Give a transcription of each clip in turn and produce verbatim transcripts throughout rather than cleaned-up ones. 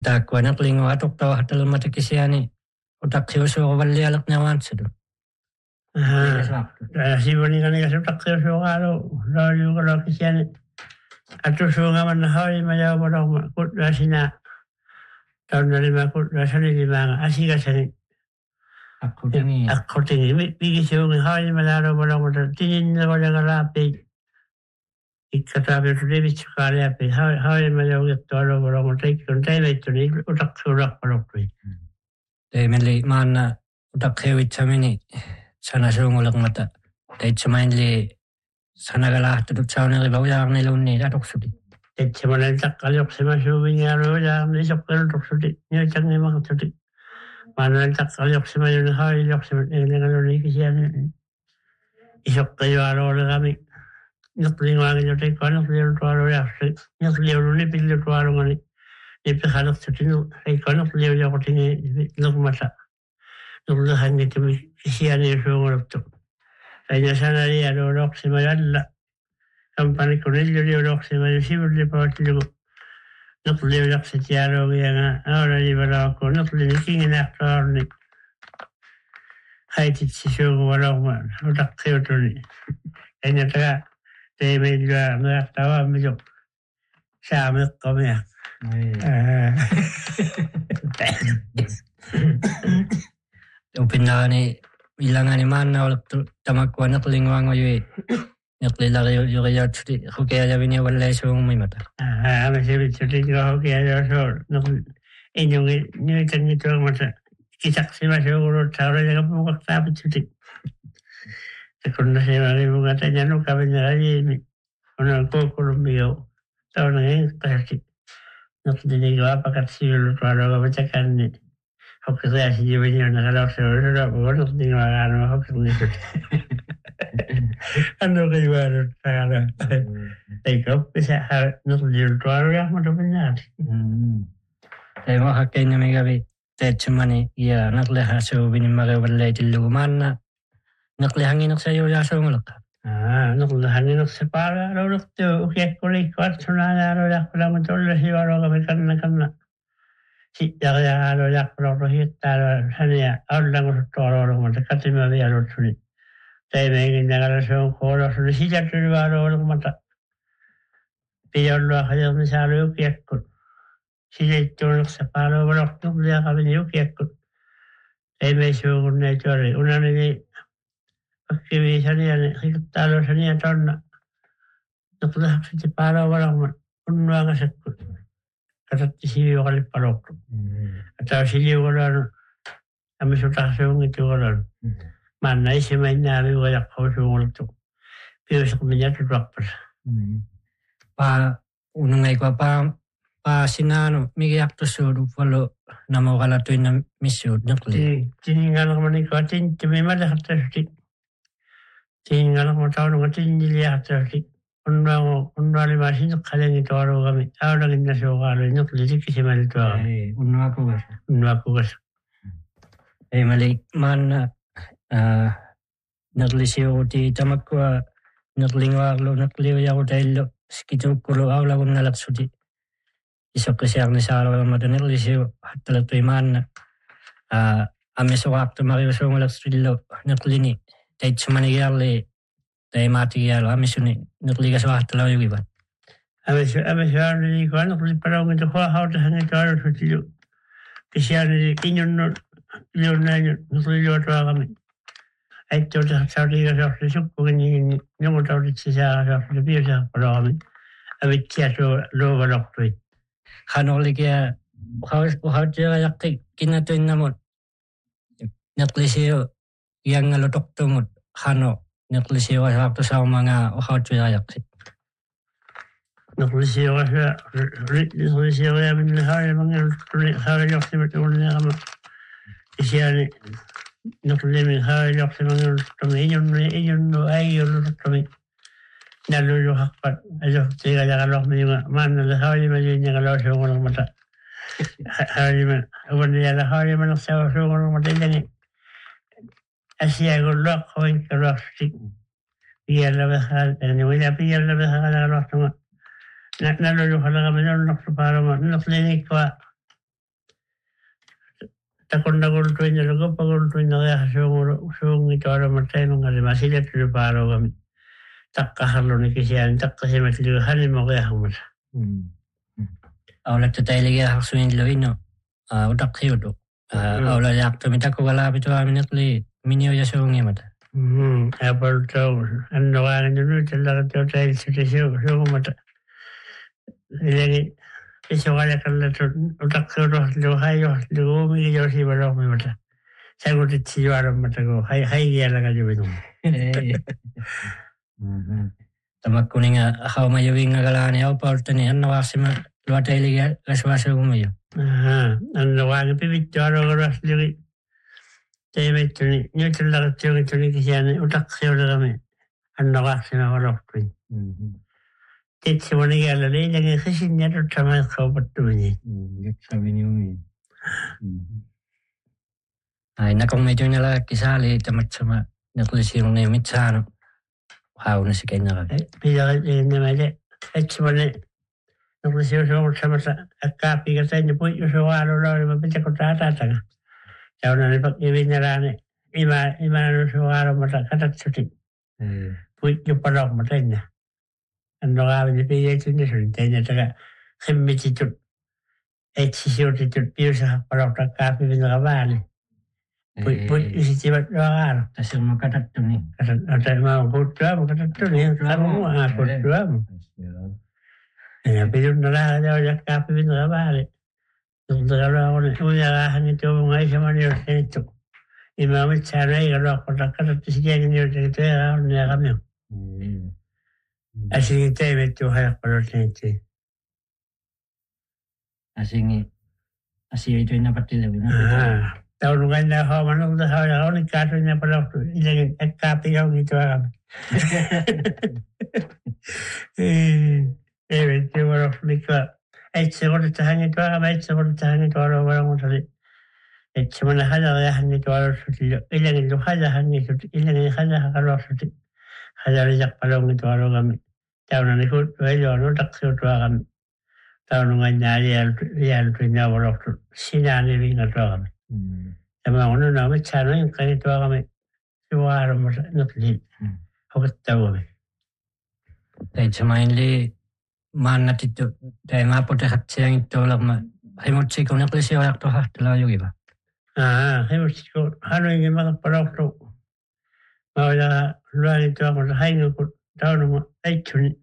Takwa naklingo atok tawa hatal matakisiani utak siusu walli alak nyawan sedu. Si boni kan ya utak siusu alo lalu kalau kisiani atu sunga man hari maya bodong kut rasina tahun dari makut rasani di bang asika sani. Aku tingi. Aku tingi bigi sunga hari maya bodong bodong tinin bodong rapi. Ikkatabe tude bichkare ape ha ha maya uget tolo bodong tek kontai betuni utak surak palokui. Te meli mana utak hewi chamini sana sungulak mata. Te chamainli sana galah tuduk sauna li bawang ni lunni atok sudi. Te chamain tak kalok sema subi ngaro ya ni sokkel tok sudi. Ni changi mak sudi. Mana tak kalok sema yun ha ilok sema ni ngalo ni kisian. Isokkel yo aro kami. Nakling wangi yo te kono liu tuaro ya. Nakling ni pilih tuaro ngani. Ni pehalok sudi no ai kono liu yo kotingi nok mata. Nuk hangi tumi kisian ni sungulak tok. Kaya sana ni aro rok sema yalla. Kampani konillo dio rok sema yusibur di pawatilu. Nuk liu yak setiaro yang ahora libera ko nuk liu kingin aktor ni. Hai tit sisungu walong man. Utak kyoto ni. Kaya taga te medya mga tawa medyo siya amek kami ya. Upinani ilangan ni mana olak tamakwa nakling wango yui. Naklila kayo yung kaya chuti hukaya jabi niya wala yung may mata. Ah, ama sabi chuti ko hukaya jabi so nak inyong niyo ikan nito ang mata. Kisak si masuguro tawra jaga pumukak sabi chuti. Kung na siya mga mga tanya no kami na rin ni ano ko kulumbiyo. Tawa na ngayon kasi nakdinig ko apakat siyo tuwaro ka bacakan ni. Hukaya si jiwa niyo nakalaw sa ulo na po nakdinig ko ano hukaya niyo. Ano kayo ano sana? Ikaw bisa nakdinig tuwaro ya mo dapat Tay mo hakay na may gabi. Tay chumani iya nakleha so binimagay walay tiluman na. Naklehangin ak sayo ya so ngulak. Ah, naklehangin ak separa ro ro to ukyak kulik kwat sunana ro yak lang tol si waro kami kanna kanna. Si ya ya ro yak ro ro hitta sania ar lang ro to ro ro mata katima bi ro tuni. Tay me ngin nagara so ko ro so si ja tu waro ro mata. Piyor lo kaya misalo ukyak kut. Si ja tu separa ro to ya kami ukyak kut. Tay me so ne chore una ni Kami sania ni kita lo sania tonna. Naklah si para walang unwa ka sakut. Katat si wakal parok. Atau si walang kami sudah sung itu walang. Mana si main nabi wayak kau sung walang tu. Piu sak minyak tu rapper. Pa unang ay ko pa pa sinano migiyak to suru palo nama wakala tu na misyo nakli. Tiningal ko man ko tin timima dah terus. Tinggal mo tahu nung atin dilihat terus. Unwa unwa lima sih kalian itu orang kami. Tahu lagi nasi orang itu lidik sih malu tu. Unwa ko gas. Unwa ko gas. Eh malik mana naglisyo ti tamakwa naglingwa lo nagliw ya ko dahil skito kulo awla ko nalaksuti. Iso kasi ang nisaraw ang madanaglisyo at talato iman. Ameso waktu mariyo so ngalaksuti lo naglini. Tay chumanigali tay matigal amisuni nukliga sa hatlaw yung iba. Ames ames ano ni ko ano kung parang ito ko how to hang ito ano sa tiyo. Kasi ano ni inyon no yun na yun nukliga ito kami. Ay ito sa saudi ka sa sisuk kung yung yung ito rin siya sa Filipino sa parang kami. Abit siya so lo walok to it. Kanoli kaya how how siya yakti kinatuin na mo. Naklisyo yang ngelotok tumut hano naklisyo sa waktu sa mga uhaw tuyayak. Naklisyo sa naklisyo ya min hari mga hari yok si betul ni kama. Isya ni naklisyo min hari yok si mga kami inyon inyon no ay yon kami. Nalulo hakpat ayo tiga jaga lok mi mga man na hari ma yun yang lok sa mga mata. Hari ma awan ya la hari ma sa sa mga mata ni. Así hago lo joven que lo hace. Y a la vez, ni voy a pillar la vez a la vez. No lo dejo la gamela, no lo preparo, no lo clínico. takonnakultuinna lukupakultuinna suungu suungi tuaramataimungali masilatulu paarogami taqqaharluni kisiani taqqasimatlu hanimoqiahumata awla tatayliga harsuinlo ino utaqsiutu awla yaqtumitakkugalapituaminitli minio yasuungimata mhm apaltau annogaaninu tallaqatuutail sutisuungumata ilagi isogalakallatut utaqsiutuhlu hayuhlu yosibalogmimata sagutitsiuarammatago hay haygialagajubinu tamakkuninga haumayuvinga galani aupaltani annawasima luatayliga gaswasugumayo aha annogaani pivittuarogoraslugi teimettuni nyutallaqattiugituni kisiani utaqsiulagami annogaasima walortuin Tetsimonigalani ilagi khisinniatu tamaqqaupattuuni yaksaviniumi ai nakommetuinala kisali tamatsama neqlisiurni mitsaanu hauna sikenaga pidaga nemale etsimone neqlisiurni samasa akkaapiga tanni puiyu suwaalulori mapitakotaataataga yaunani pakivinarani ima imanu suwaalumata katatsuti puiyu palogmatanna annogaavini piyetunni suntainna taga khimmititut etsisiutitut piusa palogtakkaapivinaravaali Put put isi cibat doang. Tasirma katattuni. Kata kata mau kutwa mau katattuni. Kamu ah kutwa. Ya pilih nara ada ojek kafe bin nara balik. Tunggu orang orang udah hanya tu mengai sama ni orang itu. Imam cari kalau aku tak kata tiga ni orang itu ya orang ni kami. Asyik itu itu hay kalau itu. Asyik asyik itu ina pati lebih. Tahun kena hal mana udah hal yang orang katunya pada waktu ini kapi yang itu agam. Eh, itu orang nikah. Eh, sekolah tahan itu agam, eh sekolah tahan itu orang orang mutali. Eh, cuma nak ada yang itu orang suti. Ilang itu ada yang itu, ilang itu ada kalau suti. Ada rejak palong itu orang kami. Tahun ini kut, itu orang tak suti agam. Tahun kena dia dia itu ni orang tu sinar ni bingat agam. Sama orang nama cara yang kaya tu agam suara masa nukli, aku tahu agam. Tapi cuma ini mana itu, tapi apa tu hati itu lama, hemut sih kau nak lesi orang tu hah, telah juga. Ah, hemut sih kau, hanu ini mana perok tu, mau dah luar itu aku dah hai ngikut tahu nama itu ni,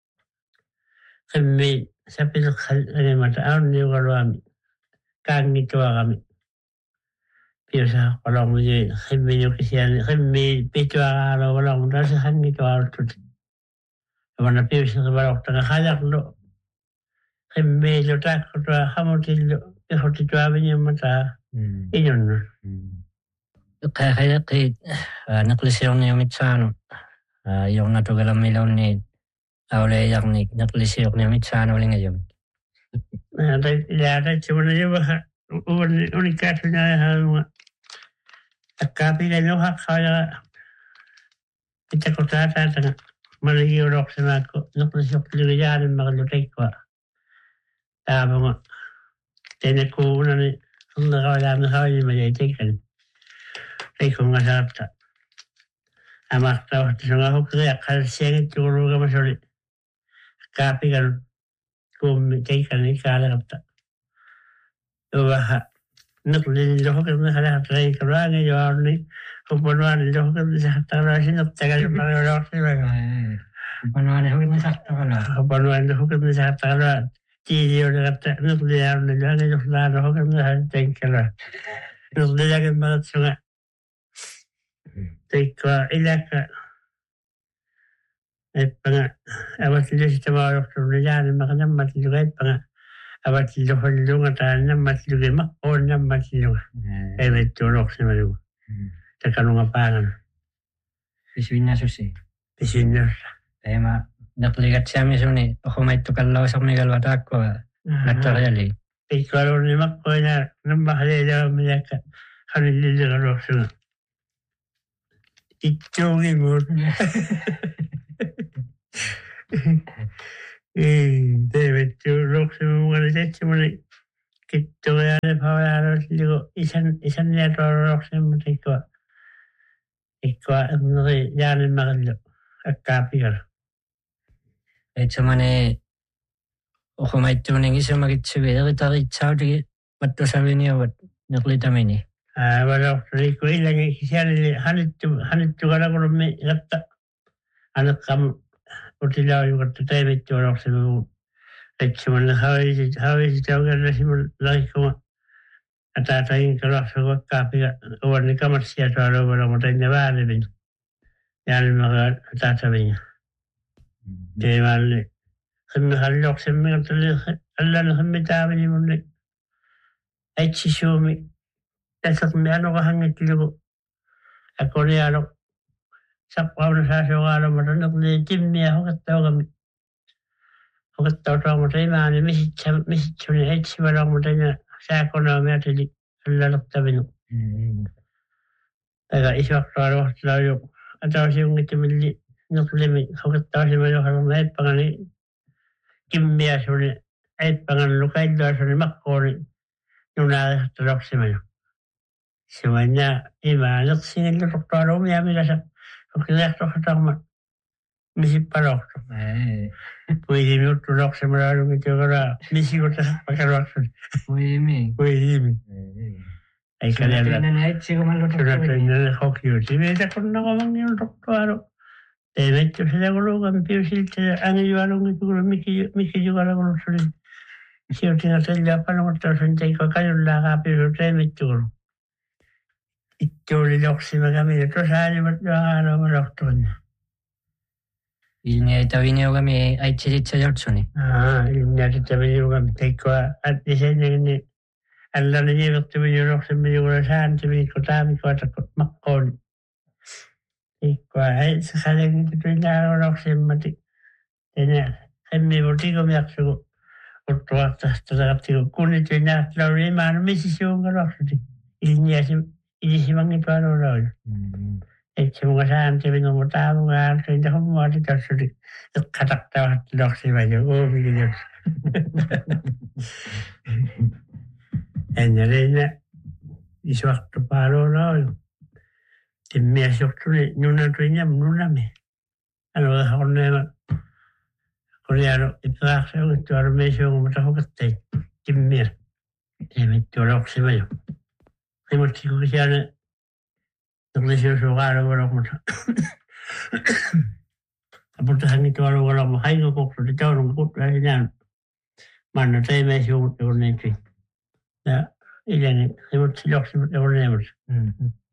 kami siapa tu khal ini mata awak ni kalau kami, kang itu agam. Biasa kalau mungkin kami ni kesian, kami pitua kalau kalau mungkin sehan itu harus tu. Mana biasa kalau tengah hajak lo, kami lo tak tu kamu tu lo, kalau tu awalnya mata ini no. Kayak kayak kayak naklisirnya mitsano, yung natugalam milaw ni awalnya yang ni naklisirnya mitsano uling aja. Nah, ada ada cuma ni bah, unik unikatnya hal Kapi kalau hak saya kita kota ada malagi orang sana ko nak besok kerja dan makan lutai ko. Tapi mak tenek ko nani sunnah kau dalam kau ini macam itu kan. Saya ko nggak sabta. Amak tahu sana ko kerja kalau siang itu orang kau masuk. Kapi kalau ko macam kan ini kalau sabta. Wah Nuklin lo que me sale a traer que lo han hecho ahora Upanuan lo que me sale a traer no te caes para lo que me Upanuan lo que me sale a traer Upanuan lo que me sale a traer Tío de la nuclear de la de los lados lo que me sale a traer Nuclear que me sale a traer Ilaka Epanga Abas lo sistema de seguridad de Magna Matilga Epanga Abas lo hulunga tanah Matilga mak orang Matilga Emet jorok sih malu Tekan pangan Pisunya susi Pisunya Tema nakligat siya misuni Ako may tukalaw sa mga galwatak ko Natarali Ikaw ni mak ko na Nambahali daw mga Kanilili karok sila Itchongi mo Eh, David, tu rok sa mga natin mo na kittujaani pavalaarulligu isan isanniatorororsimmutikua ikkua neri jaanimmarillu akkaapigalu Etsumane uhumaittuuning isumakitsugi eritaritsautigi mattusaviniuvat nerlitamini. Ah, valortulikku illangi kisialili hanittu hanittugalagulummi gatta anaqqam utilaayugatta taimittu valorsimu etsumanna havisi havisi taugalasimun laikuma ataatain kalorsugu akkaapiga uvanni kamarsiatualuuvalomutainna vaalivin jaanimmaga ataatavinya Devalle. Kami halok semmi katali Allah kami tahu ni muni. Aici sumi. Dasar mi anu kahangit lugu. Aku ni anu. Sakwa unu sasa wala mata nak ni timmi aku kata kami. Aku kata orang mata ini mana misi cam misi cuni aici malam mata ni saya kena mi atili Allah nak tabinu. Aga iswak taruh taruh. Atau si ungit milli. Nuklimi hoketta simelo harum ay pangani kimmia suni ay pangan lukai do suni makkori nuna terok simelo simanya ima nak singil doktor umi ami rasa okilek to hatama misi parok pui mi terok simelo mi tegara misi kota pakarok suni Pui mi pui mi ay kalian ay chigo malo sudah kena hokiu sini tak pernah ngomong ni doktor Temetto se lavoro con più silte anche io ero un piccolo mica mica giocare con solo si ottiene teglia palla molto sente con caio la capi lo temetto Itto le loxi magari to sale ma no ma l'ottonia Ilni ai tavini kami ai ciritsa jortsuni. Ah, ilni ai tavini kami teikko at disegni ni alla ne vetto mi loxi mi ora santi mi kotami kota makkoni Ikwa ay sa kaling tutunya orang semati. Ini kami bertiga miaksu utwa tas terhadap tiga kuni tunya lalu mana misi siung kalau sudah ini asim ini simangi paro lalu. Eh cuma kesan tapi nomor tahu kan tunya kamu ada tersudah katak tahu lok si baju oh begitu. Enjadinya di waktu paro lalu. Timmi asyortuni nuna tuinya nuna me. Ano da horne koreano ipraxe o tu armesio mo ta hokatte. Timmi. E metto l'oxima io. Primo tico che siane Naglisio sugaro wala mo ta. Apunta hangi tu alo wala mo haingo ko di tawro ko ta yan. Manna tai mesio mo to nenti. Ya, ilani primo tico l'oxima to nenti.